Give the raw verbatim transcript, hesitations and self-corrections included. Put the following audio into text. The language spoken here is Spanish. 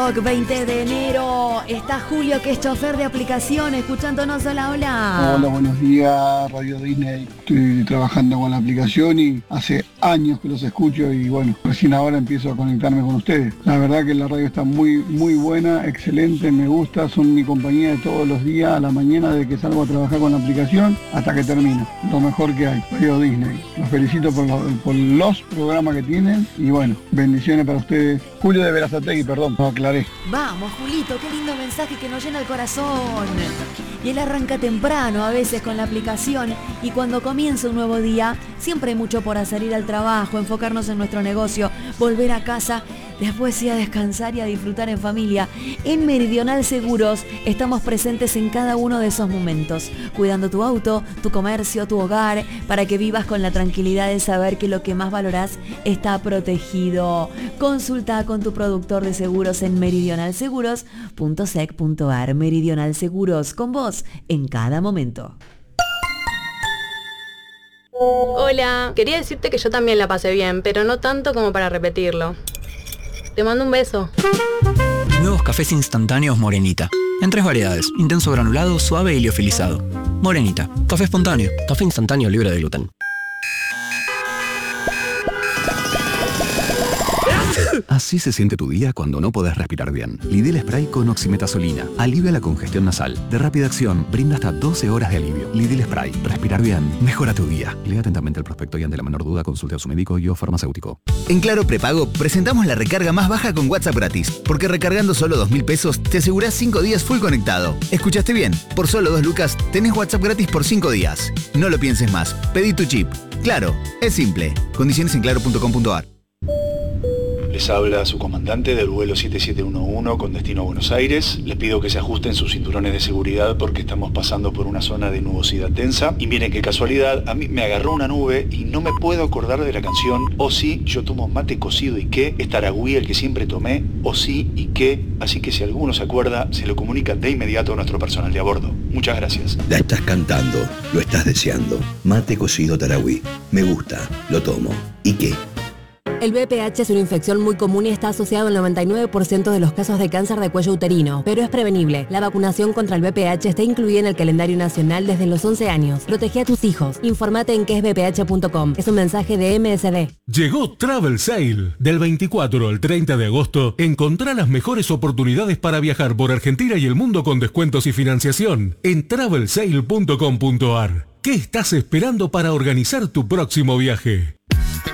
Rock, veinte de enero. Está Julio, que es chofer de aplicación, escuchándonos. Hola, hola. Hola, buenos días, Radio Disney. Estoy trabajando con la aplicación y hace años que los escucho y bueno, recién ahora empiezo a conectarme con ustedes. La verdad que la radio está muy, muy buena, excelente, me gusta. Son mi compañía de todos los días, a la mañana de que salgo a trabajar con la aplicación hasta que termino. Lo mejor que hay, Radio Disney. Los felicito por los, por los programas que tienen y bueno, bendiciones para ustedes. Julio de Verazategui, perdón, lo aclaré. Vamos, Julito, qué lindo mensaje que nos llena el corazón. Y él arranca temprano a veces con la aplicación y cuando comienza un nuevo día, siempre hay mucho por hacer, ir al trabajo, enfocarnos en nuestro negocio, volver a casa, después sí a descansar y a disfrutar en familia. En Meridional Seguros estamos presentes en cada uno de esos momentos, cuidando tu auto, tu comercio, tu hogar, para que vivas con la tranquilidad de saber que lo que más valorás está protegido. Consulta con tu productor de seguros en meridional seguros punto sec punto ar. Meridional Seguros, con vos en cada momento. Hola, quería decirte que yo también la pasé bien, pero no tanto como para repetirlo. Te mando un beso. Nuevos cafés instantáneos Morenita. En tres variedades: intenso granulado, suave y liofilizado. Morenita, café espontáneo. Café instantáneo libre de gluten. Así se siente tu día cuando no podés respirar bien. Lidl Spray con oximetazolina. Alivia la congestión nasal. De rápida acción, brinda hasta doce horas de alivio. Lidl Spray. Respirar bien. Mejora tu día. Lea atentamente el prospecto y ante la menor duda consulte a su médico y o farmacéutico. En Claro Prepago presentamos la recarga más baja con WhatsApp gratis. Porque recargando solo dos mil pesos te asegurás cinco días full conectado. ¿Escuchaste bien? Por solo dos lucas tenés WhatsApp gratis por cinco días. No lo pienses más. Pedí tu chip. Claro, es simple. Condiciones en claro punto com punto ar. Les habla su comandante del vuelo siete siete uno uno con destino a Buenos Aires. Les pido que se ajusten sus cinturones de seguridad porque estamos pasando por una zona de nubosidad densa. Y miren qué casualidad, a mí me agarró una nube y no me puedo acordar de la canción O sí, yo tomo mate cocido y qué, es Taragüí el que siempre tomé, O sí y qué. Así que si alguno se acuerda, se lo comunica de inmediato a nuestro personal de a bordo. Muchas gracias. La estás cantando, lo estás deseando. Mate cocido Taragüí. Me gusta, lo tomo. ¿Y qué? El B P H es una infección muy común y está asociado al noventa y nueve por ciento de los casos de cáncer de cuello uterino, pero es prevenible. La vacunación contra el B P H está incluida en el calendario nacional desde los once años. Protege a tus hijos. Informate en qué es b p h punto com. Es un mensaje de M S D. Llegó Travel Sale. Del veinticuatro al treinta de agosto, encontrá las mejores oportunidades para viajar por Argentina y el mundo con descuentos y financiación en travel sale punto com punto ar. ¿Qué estás esperando para organizar tu próximo viaje?